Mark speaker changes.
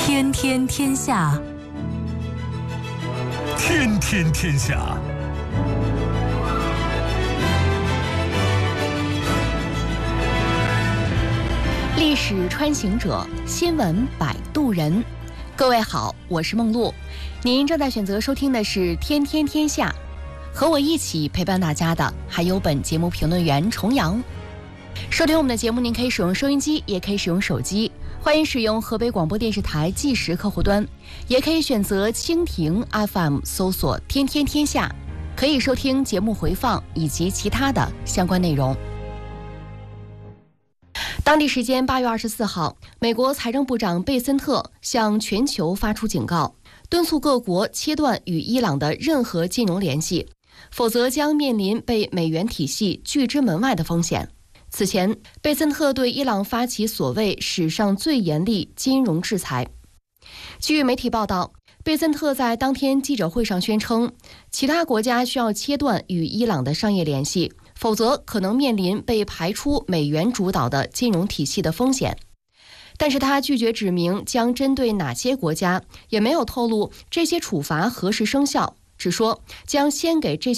Speaker 1: 天天天下，
Speaker 2: 天天天下。
Speaker 1: 历史穿行者，新闻摆渡人。各位好，我是梦露，您正在选择收听的是天天天下，和我一起陪伴大家的还有本节目评论员重阳。收听我们的节目，您可以使用收音机，也可以使用手机，欢迎使用河北广播电视台即时客户端，也可以选择蜻蜓 FM 搜索天天天下，可以收听节目回放以及其他的相关内容。当地时间8月24号，美国财政部长贝森特向全球发出警告，敦促各国切断与伊朗的任何金融联系，否则将面临被美元体系拒之门外的风险。此前，贝森特对伊朗发起所谓史上最严厉金融制裁。据媒体报道，贝森特在当天记者会上宣称，其他国家需要切断与伊朗的商业联系，否则可能面临被排出美元主导的金融体系的风险。但是他拒绝指明将针对哪些国家，也没有透露这些处罚何时生效，只说将先给这些